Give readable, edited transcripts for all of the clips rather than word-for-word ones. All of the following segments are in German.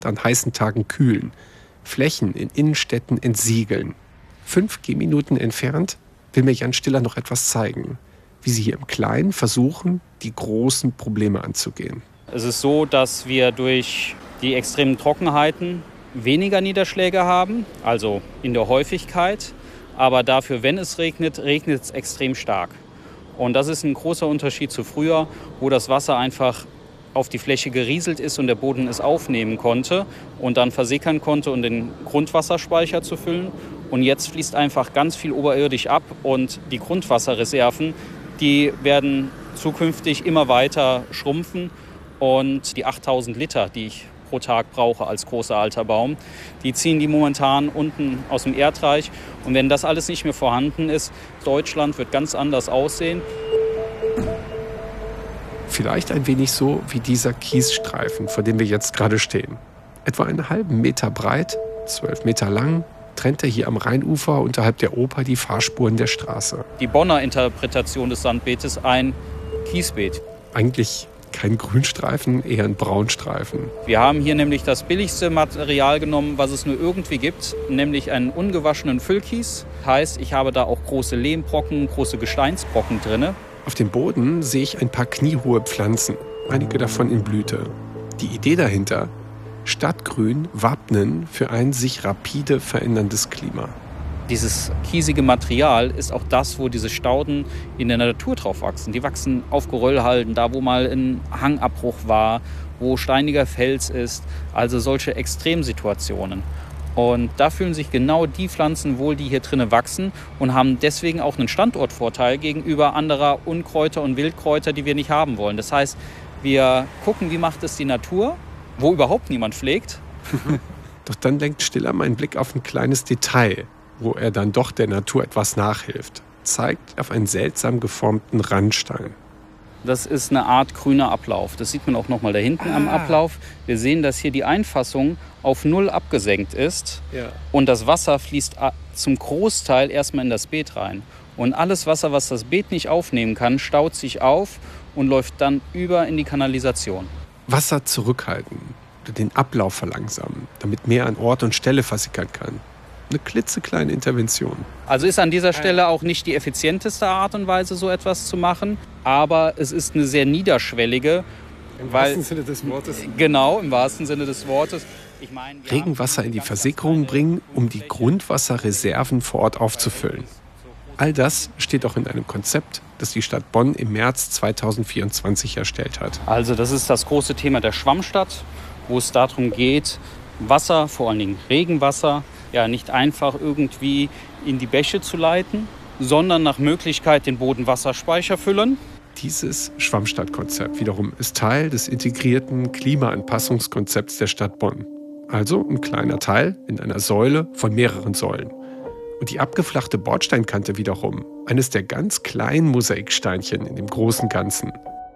an heißen Tagen kühlen, Flächen in Innenstädten entsiegeln. 5 Gehminuten entfernt will mir Jan Stiller noch etwas zeigen, wie sie hier im Kleinen versuchen, die großen Probleme anzugehen. Es ist so, dass wir durch die extremen Trockenheiten weniger Niederschläge haben, also in der Häufigkeit. Aber dafür, wenn es regnet, regnet es extrem stark. Und das ist ein großer Unterschied zu früher, wo das Wasser einfach auf die Fläche gerieselt ist und der Boden es aufnehmen konnte und dann versickern konnte, um den Grundwasserspeicher zu füllen. Und jetzt fließt einfach ganz viel oberirdisch ab und die Grundwasserreserven, die werden zukünftig immer weiter schrumpfen. Und die 8000 Liter, die ich pro Tag brauche als großer alter Baum, die ziehen die momentan unten aus dem Erdreich. Und wenn das alles nicht mehr vorhanden ist, Deutschland wird ganz anders aussehen. Vielleicht ein wenig so wie dieser Kiesstreifen, vor dem wir jetzt gerade stehen. Etwa einen halben Meter breit, 12 Meter lang, trennt er hier am Rheinufer unterhalb der Oper die Fahrspuren der Straße. Die Bonner Interpretation des Sandbeetes ein Kiesbeet. Eigentlich kein Grünstreifen, eher ein Braunstreifen. Wir haben hier nämlich das billigste Material genommen, was es nur irgendwie gibt, nämlich einen ungewaschenen Füllkies. Heißt, ich habe da auch große Lehmbrocken, große Gesteinsbrocken drin. Auf dem Boden sehe ich ein paar kniehohe Pflanzen, einige davon in Blüte. Die Idee dahinter: Stadtgrün wappnen für ein sich rapide veränderndes Klima. Dieses kiesige Material ist auch das, wo diese Stauden in der Natur drauf wachsen. Die wachsen auf Geröllhalden, da wo mal ein Hangabbruch war, wo steiniger Fels ist. Also solche Extremsituationen. Und da fühlen sich genau die Pflanzen wohl, die hier drinnen wachsen und haben deswegen auch einen Standortvorteil gegenüber anderer Unkräuter und Wildkräuter, die wir nicht haben wollen. Das heißt, wir gucken, wie macht es die Natur, wo überhaupt niemand pflegt. Doch dann lenkt Stiller meinen Blick auf ein kleines Detail, wo er dann doch der Natur etwas nachhilft. Zeigt auf einen seltsam geformten Randstein. Das ist eine Art grüner Ablauf. Das sieht man auch noch mal da hinten am Ablauf. Wir sehen, dass hier die Einfassung auf 0 abgesenkt ist. Ja. Und das Wasser fließt zum Großteil erstmal in das Beet rein. Und alles Wasser, was das Beet nicht aufnehmen kann, staut sich auf und läuft dann über in die Kanalisation. Wasser zurückhalten oder den Ablauf verlangsamen, damit mehr an Ort und Stelle versickern kann. Eine klitzekleine Intervention. Also ist an dieser Stelle auch nicht die effizienteste Art und Weise, so etwas zu machen. Aber es ist eine sehr niederschwellige. Im wahrsten Sinne des Wortes. Genau, im wahrsten Sinne des Wortes. Ich meine, Regenwasser in die Versickerung bringen, um die Grundwasserreserven vor Ort aufzufüllen. All das steht auch in einem Konzept, das die Stadt Bonn im März 2024 erstellt hat. Also das ist das große Thema der Schwammstadt, wo es darum geht, Wasser, vor allen Dingen Regenwasser, ja nicht einfach irgendwie in die Bäche zu leiten, sondern nach Möglichkeit den Bodenwasserspeicher füllen. Dieses Schwammstadtkonzept wiederum ist Teil des integrierten Klimaanpassungskonzepts der Stadt Bonn. Also ein kleiner Teil in einer Säule von mehreren Säulen. Und die abgeflachte Bordsteinkante wiederum, eines der ganz kleinen Mosaiksteinchen in dem großen Ganzen.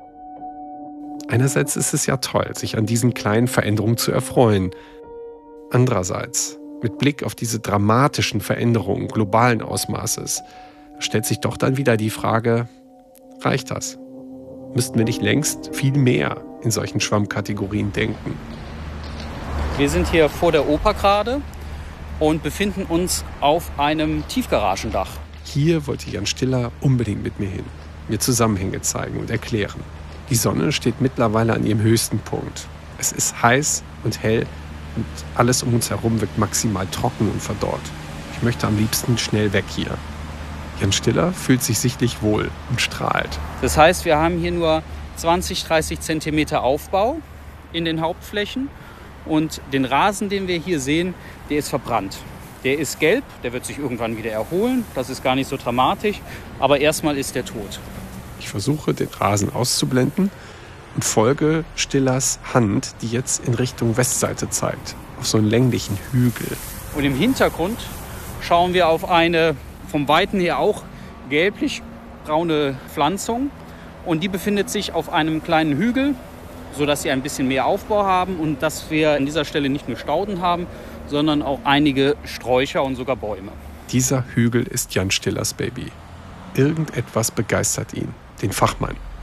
Einerseits ist es ja toll, sich an diesen kleinen Veränderungen zu erfreuen. Andererseits, mit Blick auf diese dramatischen Veränderungen globalen Ausmaßes, stellt sich doch dann wieder die Frage: Reicht das? Müssten wir nicht längst viel mehr in solchen Schwammkategorien denken? Wir sind hier vor der Oper gerade und befinden uns auf einem Tiefgaragendach. Hier wollte Jan Stiller unbedingt mit mir hin, mir Zusammenhänge zeigen und erklären. Die Sonne steht mittlerweile an ihrem höchsten Punkt. Es ist heiß und hell und alles um uns herum wirkt maximal trocken und verdorrt. Ich möchte am liebsten schnell weg hier. Jan Stiller fühlt sich sichtlich wohl und strahlt. Das heißt, wir haben hier nur 20, 30 Zentimeter Aufbau in den Hauptflächen. Und den Rasen, den wir hier sehen, der ist verbrannt. Der ist gelb, der wird sich irgendwann wieder erholen. Das ist gar nicht so dramatisch. Aber erstmal ist der tot. Ich versuche, den Rasen auszublenden und folge Stillers Hand, die jetzt in Richtung Westseite zeigt, auf so einen länglichen Hügel. Und im Hintergrund schauen wir auf eine vom Weiten her auch gelblich-braune Pflanzung. Und die befindet sich auf einem kleinen Hügel, sodass sie ein bisschen mehr Aufbau haben und dass wir an dieser Stelle nicht nur Stauden haben, sondern auch einige Sträucher und sogar Bäume. Dieser Hügel ist Jan Stillers Baby. Irgendetwas begeistert ihn, den Fachmann,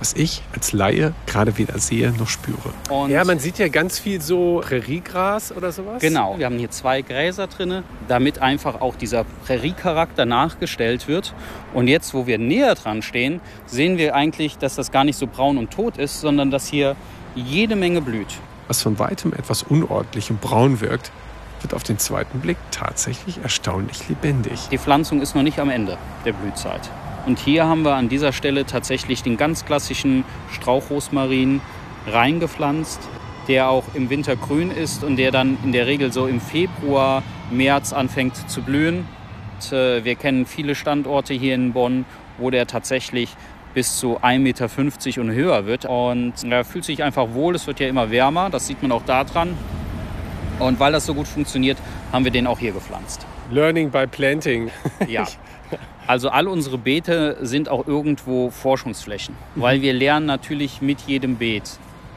was ich als Laie gerade weder sehe noch spüre. Und ja, man sieht ja ganz viel so Präriegras oder sowas. genau, wir haben hier 2 Gräser drin, damit einfach auch dieser Präriecharakter nachgestellt wird. Und jetzt, wo wir näher dran stehen, sehen wir eigentlich, dass das gar nicht so braun und tot ist, sondern dass hier jede Menge blüht. Was von weitem etwas unordentlich und braun wirkt, wird auf den zweiten Blick tatsächlich erstaunlich lebendig. Die Pflanzung ist noch nicht am Ende der Blühzeit. Und hier haben wir an dieser Stelle tatsächlich den ganz klassischen Strauchrosmarin reingepflanzt, der auch im Winter grün ist und der dann in der Regel so im Februar, März anfängt zu blühen. Und, wir kennen viele Standorte hier in Bonn, wo der tatsächlich bis zu 1,50 Meter und höher wird. Und er fühlt sich einfach wohl, es wird ja immer wärmer, das sieht man auch da dran. Und weil das so gut funktioniert, haben wir den auch hier gepflanzt. Learning by planting. Ja. Also all unsere Beete sind auch irgendwo Forschungsflächen, weil wir lernen natürlich mit jedem Beet.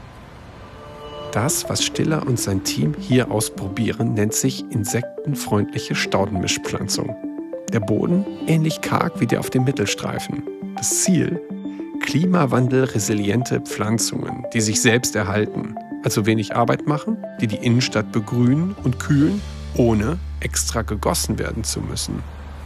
Das, was Stiller und sein Team hier ausprobieren, nennt sich insektenfreundliche Staudenmischpflanzung. Der Boden ähnlich karg wie der auf dem Mittelstreifen. Das Ziel? Klimawandelresiliente Pflanzungen, die sich selbst erhalten, also wenig Arbeit machen, die die Innenstadt begrünen und kühlen, ohne extra gegossen werden zu müssen.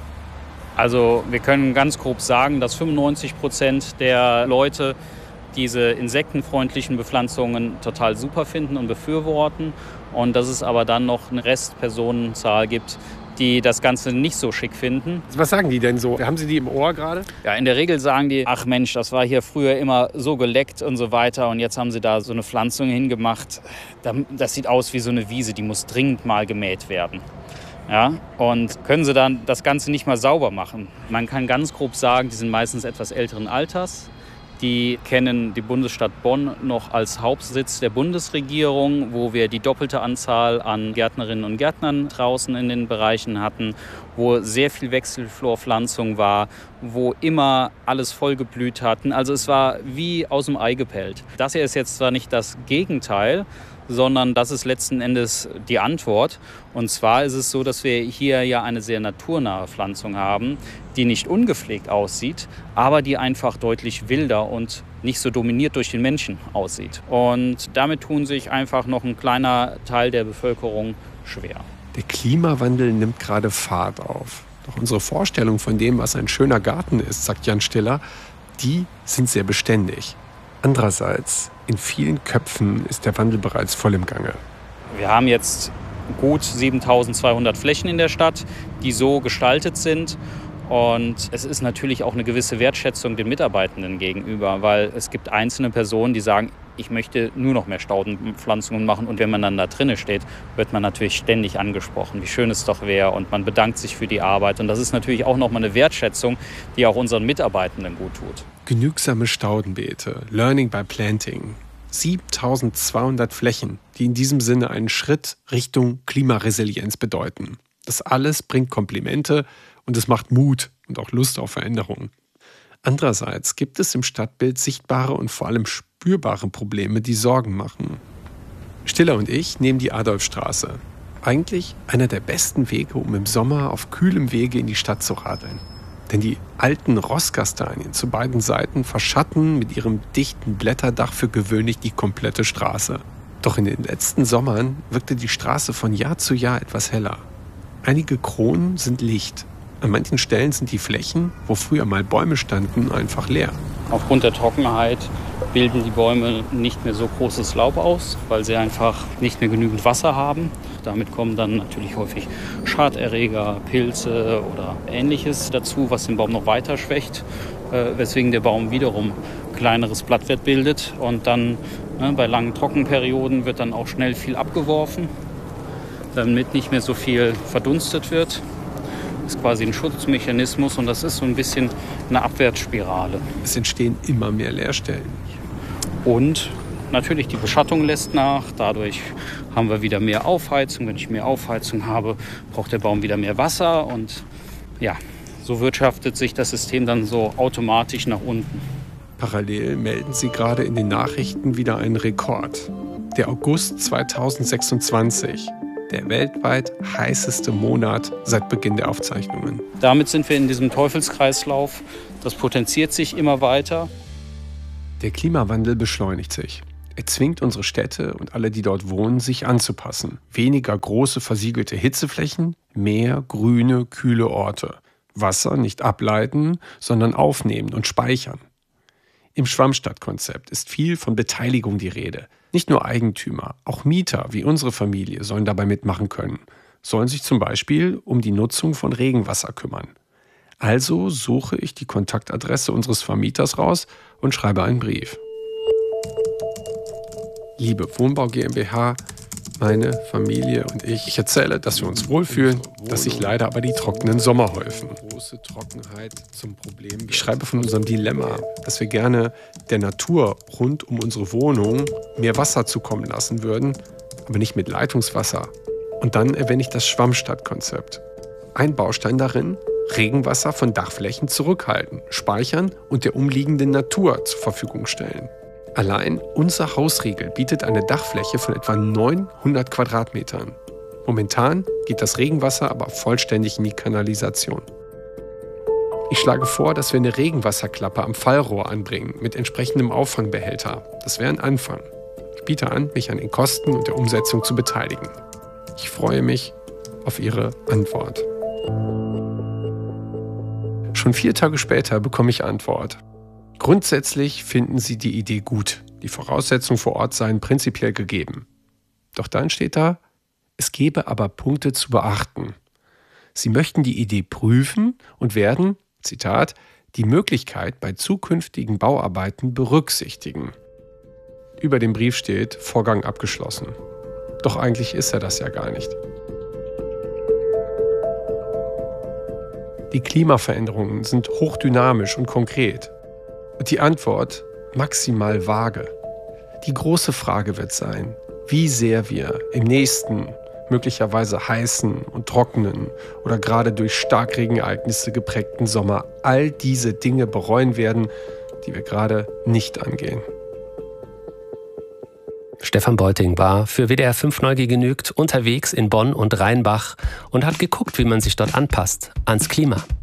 Also wir können ganz grob sagen, dass 95% der Leute diese insektenfreundlichen Bepflanzungen total super finden und befürworten. Und dass es aber dann noch eine Restpersonenzahl gibt, die das Ganze nicht so schick finden. Was sagen die denn so? Haben Sie die im Ohr gerade? Ja, in der Regel sagen die, ach Mensch, das war hier früher immer so geleckt und so weiter und jetzt haben sie da so eine Pflanzung hingemacht. Das sieht aus wie so eine Wiese, die muss dringend mal gemäht werden. Ja, und können sie dann das Ganze nicht mal sauber machen. Man kann ganz grob sagen, die sind meistens etwas älteren Alters. Die kennen die Bundesstadt Bonn noch als Hauptsitz der Bundesregierung, wo wir die doppelte Anzahl an Gärtnerinnen und Gärtnern draußen in den Bereichen hatten, wo sehr viel Wechselflorpflanzung war, wo immer alles vollgeblüht hatten. Also es war wie aus dem Ei gepellt. Das hier ist jetzt zwar nicht das Gegenteil, sondern das ist letzten Endes die Antwort. Und zwar ist es so, dass wir hier ja eine sehr naturnahe Pflanzung haben, die nicht ungepflegt aussieht, aber die einfach deutlich wilder und nicht so dominiert durch den Menschen aussieht. Und damit tun sich einfach noch ein kleiner Teil der Bevölkerung schwer. Der Klimawandel nimmt gerade Fahrt auf. Doch unsere Vorstellung von dem, was ein schöner Garten ist, sagt Jan Stiller, die sind sehr beständig. Andererseits, in vielen Köpfen ist der Wandel bereits voll im Gange. Wir haben jetzt gut 7.200 Flächen in der Stadt, die so gestaltet sind. Und es ist natürlich auch eine gewisse Wertschätzung den Mitarbeitenden gegenüber, weil es gibt einzelne Personen, die sagen, ich möchte nur noch mehr Staudenpflanzungen machen. Und wenn man dann da drinnen steht, wird man natürlich ständig angesprochen, wie schön es doch wäre. Und man bedankt sich für die Arbeit. Und das ist natürlich auch nochmal eine Wertschätzung, die auch unseren Mitarbeitenden gut tut. Genügsame Staudenbeete, Learning by Planting. 7.200 Flächen, die in diesem Sinne einen Schritt Richtung Klimaresilienz bedeuten. Das alles bringt Komplimente und es macht Mut und auch Lust auf Veränderungen. Andererseits gibt es im Stadtbild sichtbare und vor allem spürbare Probleme, die Sorgen machen. Stiller und ich nehmen die Adolfstraße. Eigentlich einer der besten Wege, um im Sommer auf kühlem Wege in die Stadt zu radeln. Denn die alten Rosskastanien zu beiden Seiten verschatten mit ihrem dichten Blätterdach für gewöhnlich die komplette Straße. Doch in den letzten Sommern wirkte die Straße von Jahr zu Jahr etwas heller. Einige Kronen sind Licht. An manchen Stellen sind die Flächen, wo früher mal Bäume standen, einfach leer. Aufgrund der Trockenheit bilden die Bäume nicht mehr so großes Laub aus, weil sie einfach nicht mehr genügend Wasser haben. Damit kommen dann natürlich häufig Schaderreger, Pilze oder Ähnliches dazu, was den Baum noch weiter schwächt, weswegen der Baum wiederum kleineres Blattwerk bildet. Und dann bei langen Trockenperioden wird dann auch schnell viel abgeworfen, damit nicht mehr so viel verdunstet wird. Das ist quasi ein Schutzmechanismus und das ist so ein bisschen eine Abwärtsspirale. Es entstehen immer mehr Leerstellen. Und natürlich die Beschattung lässt nach, dadurch haben wir wieder mehr Aufheizung. Wenn ich mehr Aufheizung habe, braucht der Baum wieder mehr Wasser und ja, so wirtschaftet sich das System dann so automatisch nach unten. Parallel melden sie gerade in den Nachrichten wieder einen Rekord. Der August 2026, der weltweit heißeste Monat seit Beginn der Aufzeichnungen. Damit sind wir in diesem Teufelskreislauf. Das potenziert sich immer weiter. Der Klimawandel beschleunigt sich. Er zwingt unsere Städte und alle, die dort wohnen, sich anzupassen. Weniger große versiegelte Hitzeflächen, mehr grüne, kühle Orte. Wasser nicht ableiten, sondern aufnehmen und speichern. Im Schwammstadtkonzept ist viel von Beteiligung die Rede. Nicht nur Eigentümer, auch Mieter wie unsere Familie sollen dabei mitmachen können. Sollen sich zum Beispiel um die Nutzung von Regenwasser kümmern. Also suche ich die Kontaktadresse unseres Vermieters raus und schreibe einen Brief. Liebe Wohnbau GmbH, meine Familie und ich erzähle, dass wir uns wohlfühlen, dass sich leider aber die trockenen Sommer häufen. Große Trockenheit zum Problem. Ich schreibe von unserem Dilemma, dass wir gerne der Natur rund um unsere Wohnung mehr Wasser zukommen lassen würden, aber nicht mit Leitungswasser. Und dann erwähne ich das Schwammstadtkonzept. Ein Baustein darin: Regenwasser von Dachflächen zurückhalten, speichern und der umliegenden Natur zur Verfügung stellen. Allein unser Hausriegel bietet eine Dachfläche von etwa 900 Quadratmetern. Momentan geht das Regenwasser aber vollständig in die Kanalisation. Ich schlage vor, dass wir eine Regenwasserklappe am Fallrohr anbringen mit entsprechendem Auffangbehälter. Das wäre ein Anfang. Ich biete an, mich an den Kosten und der Umsetzung zu beteiligen. Ich freue mich auf Ihre Antwort. Schon 4 Tage später bekomme ich Antwort. Grundsätzlich finden Sie die Idee gut. Die Voraussetzungen vor Ort seien prinzipiell gegeben. Doch dann steht da, es gebe aber Punkte zu beachten. Sie möchten die Idee prüfen und werden, Zitat, die Möglichkeit bei zukünftigen Bauarbeiten berücksichtigen. Über dem Brief steht, Vorgang abgeschlossen. Doch eigentlich ist er das ja gar nicht. Die Klimaveränderungen sind hochdynamisch und konkret. Und die Antwort maximal vage. Die große Frage wird sein, wie sehr wir im nächsten, möglicherweise heißen und trockenen oder gerade durch Starkregenereignisse geprägten Sommer all diese Dinge bereuen werden, die wir gerade nicht angehen. Stefan Beuting war für WDR 5 Neugier genügt unterwegs in Bonn und Rheinbach und hat geguckt, wie man sich dort anpasst ans Klima.